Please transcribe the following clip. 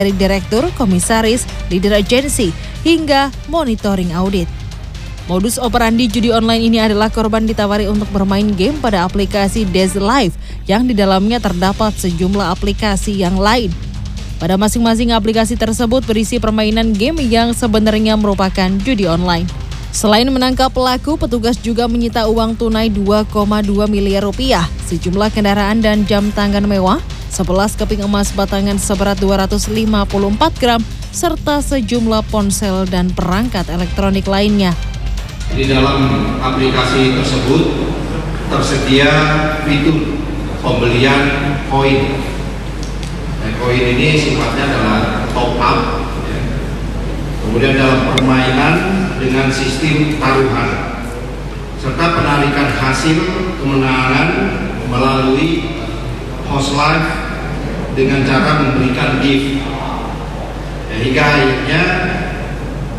dari direktur, komisaris, leader agensi, hingga monitoring audit. Modus operandi judi online ini adalah korban ditawari untuk bermain game pada aplikasi Dez Live yang di dalamnya terdapat sejumlah aplikasi yang lain. Pada masing-masing aplikasi tersebut berisi permainan game yang sebenarnya merupakan judi online. Selain menangkap pelaku, petugas juga menyita uang tunai 2,2 miliar rupiah, sejumlah kendaraan dan jam tangan mewah, 11 keping emas batangan seberat 254 gram, serta sejumlah ponsel dan perangkat elektronik lainnya. Di dalam aplikasi tersebut tersedia fitur pembelian koin. Koin ini sifatnya adalah top up. Kemudian dalam permainan dengan sistem taruhan, serta penarikan hasil kemenangan melalui host live dengan cara memberikan gift. Hingga akhirnya